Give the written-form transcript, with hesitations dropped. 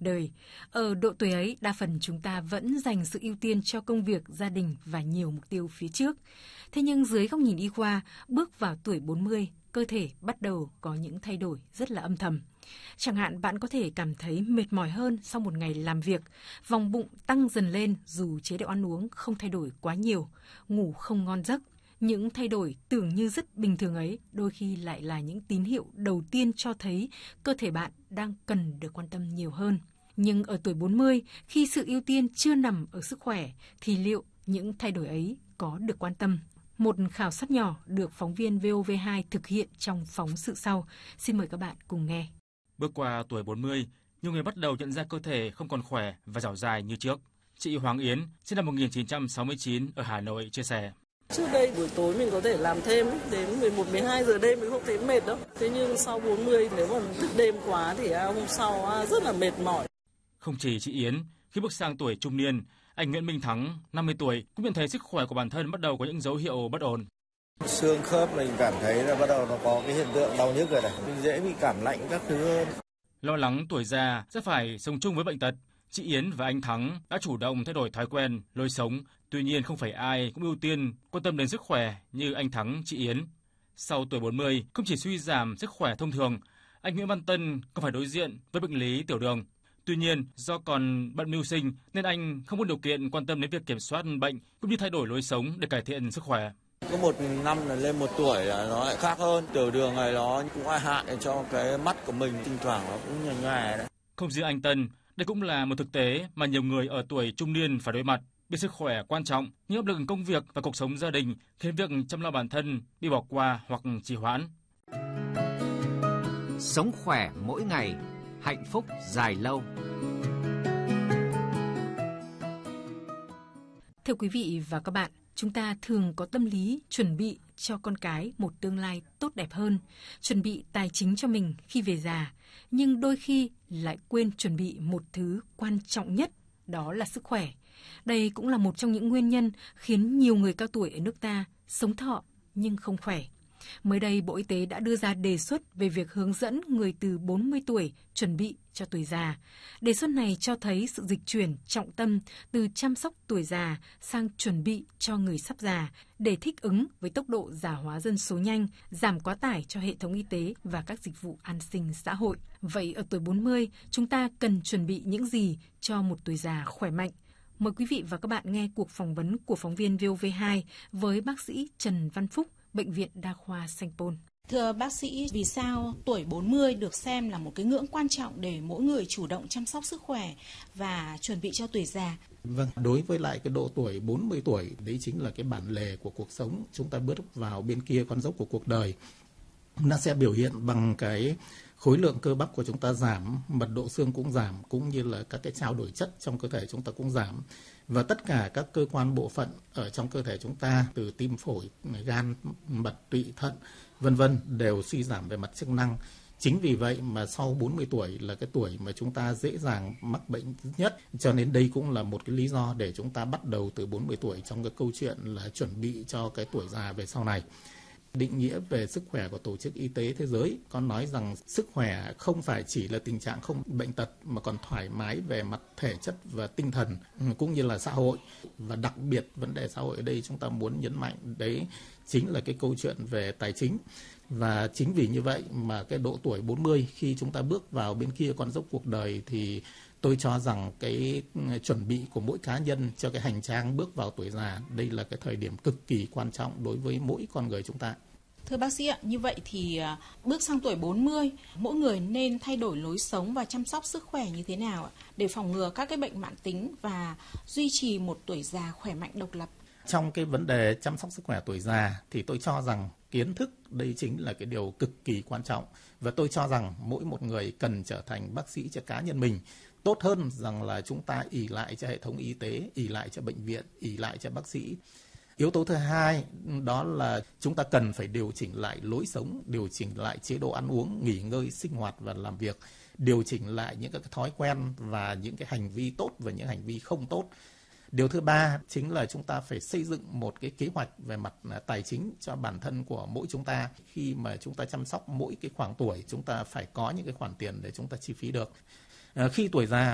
đời. Ở độ tuổi ấy, đa phần chúng ta vẫn dành sự ưu tiên cho công việc, gia đình và nhiều mục tiêu phía trước. Thế nhưng dưới góc nhìn y khoa, bước vào tuổi 40, cơ thể bắt đầu có những thay đổi rất là âm thầm. Chẳng hạn bạn có thể cảm thấy mệt mỏi hơn sau một ngày làm việc, vòng bụng tăng dần lên dù chế độ ăn uống không thay đổi quá nhiều, ngủ không ngon giấc. Những thay đổi tưởng như rất bình thường ấy đôi khi lại là những tín hiệu đầu tiên cho thấy cơ thể bạn đang cần được quan tâm nhiều hơn. Nhưng ở tuổi 40, khi sự ưu tiên chưa nằm ở sức khỏe, thì liệu những thay đổi ấy có được quan tâm? Một khảo sát nhỏ được phóng viên VOV2 thực hiện trong phóng sự sau. Xin mời các bạn cùng nghe. Bước qua tuổi 40, nhiều người bắt đầu nhận ra cơ thể không còn khỏe và dẻo dai như trước. Chị Hoàng Yến, sinh năm 1969 ở Hà Nội chia sẻ. Trước đây buổi tối mình có thể làm thêm đến 11, 12 giờ đêm mình không thấy mệt đâu. Thế nhưng sau 40 nếu mà thức đêm quá thì hôm sau rất là mệt mỏi. Không chỉ chị Yến, khi bước sang tuổi trung niên, anh Nguyễn Minh Thắng, 50 tuổi, cũng nhận thấy sức khỏe của bản thân bắt đầu có những dấu hiệu bất ổn. Xương khớp mình cảm thấy là bắt đầu nó có cái hiện tượng đau nhức rồi này, mình dễ bị cảm lạnh các thứ hơn. Lo lắng tuổi già sẽ phải sống chung với bệnh tật, chị Yến và anh Thắng đã chủ động thay đổi thói quen, lối sống. Tuy nhiên không phải ai cũng ưu tiên quan tâm đến sức khỏe như anh Thắng, chị Yến. Sau tuổi 40, không chỉ suy giảm sức khỏe thông thường, anh Nguyễn Văn Tân còn phải đối diện với bệnh lý tiểu đường. Tuy nhiên, do còn bận mưu sinh nên anh không có điều kiện quan tâm đến việc kiểm soát bệnh cũng như thay đổi lối sống để cải thiện sức khỏe. Có một năm là lên một tuổi là nó lại khác hơn, tiểu đường này nó cũng ai hại cho cái mắt của mình, thỉnh thoảng nó cũng nhòe nhòe đấy. Không riêng anh Tân, đây cũng là một thực tế mà nhiều người ở tuổi trung niên phải đối mặt. Biết sức khỏe quan trọng, nhưng áp lực công việc và cuộc sống gia đình khiến việc chăm lo bản thân bị bỏ qua hoặc trì hoãn. Sống khỏe mỗi ngày, hạnh phúc dài lâu. Thưa quý vị và các bạn, chúng ta thường có tâm lý chuẩn bị cho con cái một tương lai tốt đẹp hơn, chuẩn bị tài chính cho mình khi về già, nhưng đôi khi lại quên chuẩn bị một thứ quan trọng nhất, đó là sức khỏe. Đây cũng là một trong những nguyên nhân khiến nhiều người cao tuổi ở nước ta sống thọ nhưng không khỏe. Mới đây, Bộ Y tế đã đưa ra đề xuất về việc hướng dẫn người từ 40 tuổi chuẩn bị cho tuổi già. Đề xuất này cho thấy sự dịch chuyển trọng tâm từ chăm sóc tuổi già sang chuẩn bị cho người sắp già để thích ứng với tốc độ già hóa dân số nhanh, giảm quá tải cho hệ thống y tế và các dịch vụ an sinh xã hội. Vậy ở tuổi 40, chúng ta cần chuẩn bị những gì cho một tuổi già khỏe mạnh? Mời quý vị và các bạn nghe cuộc phỏng vấn của phóng viên VOV2 với bác sĩ Trần Văn Phúc, Bệnh viện Đa khoa Sanh Pôn. Thưa bác sĩ, vì sao tuổi 40 được xem là một cái ngưỡng quan trọng để mỗi người chủ động chăm sóc sức khỏe và chuẩn bị cho tuổi già? Vâng, đối với lại cái độ tuổi 40 tuổi, đấy chính là cái bản lề của cuộc sống. Chúng ta bước vào bên kia con dốc của cuộc đời. Nó sẽ biểu hiện bằng cái khối lượng cơ bắp của chúng ta giảm, mật độ xương cũng giảm, cũng như là các cái trao đổi chất trong cơ thể chúng ta cũng giảm. Và tất cả các cơ quan bộ phận ở trong cơ thể chúng ta, từ tim phổi, gan, mật, tụy, thận, vân vân đều suy giảm về mặt chức năng. Chính vì vậy mà sau 40 tuổi là cái tuổi mà chúng ta dễ dàng mắc bệnh nhất. Cho nên đây cũng là một cái lý do để chúng ta bắt đầu từ 40 tuổi trong cái câu chuyện là chuẩn bị cho cái tuổi già về sau này. Định nghĩa về sức khỏe của Tổ chức Y tế Thế giới có nói rằng sức khỏe không phải chỉ là tình trạng không bệnh tật mà còn thoải mái về mặt thể chất và tinh thần cũng như là xã hội. Và đặc biệt vấn đề xã hội ở đây chúng ta muốn nhấn mạnh đấy chính là cái câu chuyện về tài chính. Và chính vì như vậy mà cái độ tuổi 40 khi chúng ta bước vào bên kia con dốc cuộc đời thì tôi cho rằng cái chuẩn bị của mỗi cá nhân cho cái hành trang bước vào tuổi già, đây là cái thời điểm cực kỳ quan trọng đối với mỗi con người chúng ta. Thưa bác sĩ ạ, như vậy thì bước sang tuổi 40, mỗi người nên thay đổi lối sống và chăm sóc sức khỏe như thế nào để phòng ngừa các cái bệnh mãn tính và duy trì một tuổi già khỏe mạnh độc lập? Trong cái vấn đề chăm sóc sức khỏe tuổi già thì tôi cho rằng kiến thức đây chính là cái điều cực kỳ quan trọng. Và tôi cho rằng mỗi một người cần trở thành bác sĩ cho cá nhân mình. Tốt hơn rằng là chúng ta ỷ lại cho hệ thống y tế, ỷ lại cho bệnh viện, ỷ lại cho bác sĩ. Yếu tố thứ hai đó là chúng ta cần phải điều chỉnh lại lối sống, điều chỉnh lại chế độ ăn uống, nghỉ ngơi, sinh hoạt và làm việc, điều chỉnh lại những cái thói quen và những cái hành vi tốt và những hành vi không tốt. Điều thứ ba chính là chúng ta phải xây dựng một cái kế hoạch về mặt tài chính cho bản thân của mỗi chúng ta. Khi mà chúng ta chăm sóc mỗi cái khoảng tuổi, chúng ta phải có những cái khoản tiền để chúng ta chi phí được. Khi tuổi già